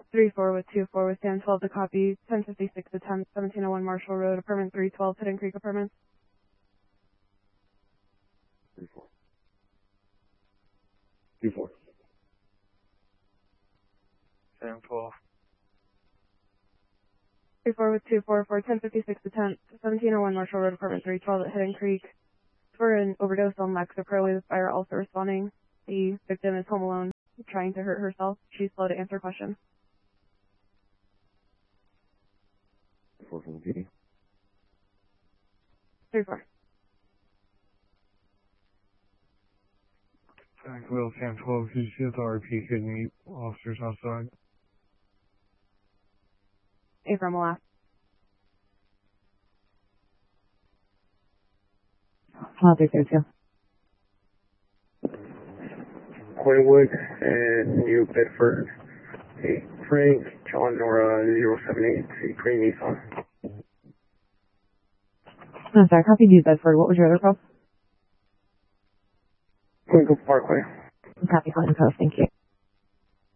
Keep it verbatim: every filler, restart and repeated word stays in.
three four with two four with stand twelve to copy, ten fifty-six to ten, seventeen oh one Marshall Road, apartment three twelve, Hidden Creek Apartments. three four. two four. Sam twelve. three four with two four for ten fifty-six to ten, seventeen oh one Marshall Road, apartment three twelve at Hidden Creek. For an overdose on Lexapro with fire also responding. The victim is home alone, trying to hurt herself. She's slow to answer questions. four from the P D. three four. Zach Will, Sam twelve, C C S R P, hidden officers outside. April Molas. Hello, three two two. Coywood and New Bedford. Hey, Frank, John Nora, zero seven eight, a green Nissan. Oh, sorry, copy New Bedford. What was your other call? Twinkle Parkway. Copy Clinton Post, thank you.